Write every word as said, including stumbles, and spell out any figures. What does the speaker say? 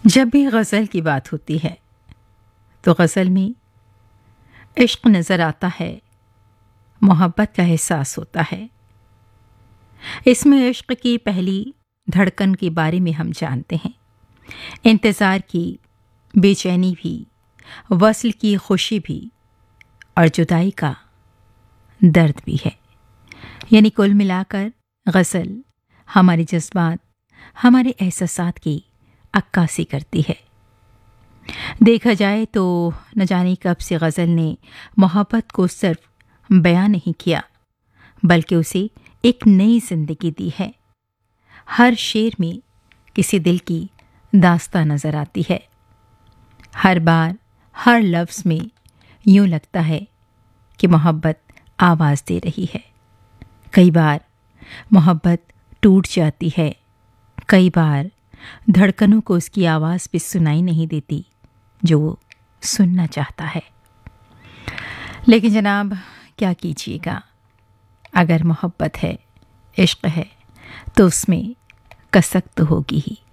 जब भी गज़ल की बात होती है तो गज़ल में इश्क नज़र आता है, मोहब्बत का एहसास होता है। इसमें इश्क की पहली धड़कन के बारे में हम जानते हैं, इंतज़ार की बेचैनी भी, वस्ल की खुशी भी और जुदाई का दर्द भी है। यानी कुल मिलाकर गज़ल हमारे जज्बात, हमारे एहसासात की अक्कासी करती है। देखा जाए तो न जाने कब से गज़ल ने मोहब्बत को सिर्फ बयां नहीं किया, बल्कि उसे एक नई जिंदगी दी है। हर शेर में किसी दिल की दास्तां नजर आती है। हर बार, हर लफ्ज़ में यूं लगता है कि मोहब्बत आवाज़ दे रही है। कई बार मोहब्बत टूट जाती है, कई बार धड़कनों को उसकी आवाज़ भी सुनाई नहीं देती जो वो सुनना चाहता है। लेकिन जनाब, क्या कीजिएगा, अगर मोहब्बत है, इश्क है, तो उसमें कसक तो होगी ही।